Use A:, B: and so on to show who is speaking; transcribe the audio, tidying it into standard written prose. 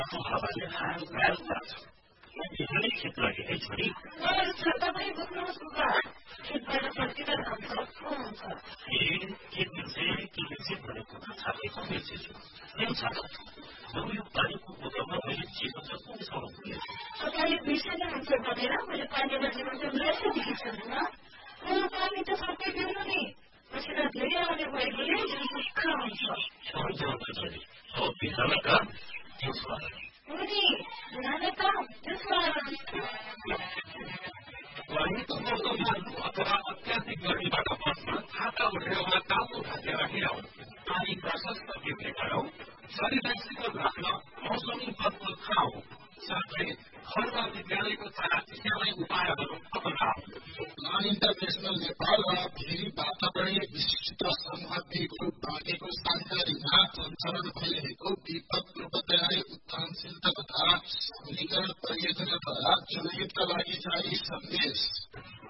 A: हावाले हाल घायल पार्छ बिहानै खेत लगे छोरी
B: तपाईँ बुझ्नुहोस् बुबा खेतबाट फर्किँदा सक्छौ हुन्छ
A: के बिर्से भनेको छापेको बिर्सेछु यो छाप यो पानीको बोतलमा मैले चिसो छ कुन ठाउँमा पुगेछु
B: तपाईँले बिर्सेर हुन्छ भनेर मैले पानीमा जीवन लेखेको छैन पानी त सबै दिनु नि पसिना धेरै आउने भएकोले दुःख हुन्छ
A: हो बिहान काम त्यसमा
B: उनी बिहान काम त्यसमा
C: पानी त मौसममा अथवा अत्याधिक गर्मीबाट बस्न छाता ओढेर तातो खाद्य राखिरहनु पानी प्रशस्त पिउने गरौँ शरीरलाई शीतल राख्न मौसमी फलफुल खाऊ साथै घरमा विद्यालयको सानै उपायहरू अपनाऊ
D: इन्टरनेशनल नेपाल र फेरि वातावरणीय विशिष्ट सम्भाव्य ग्रुप भागेको जानकारीमा सञ्चालन भइरहेको विपद पूर्व तयारी उत्थानशीलता तथा सबलीकरण परियोजनाद्वारा जनहितका लागि जारी सन्देश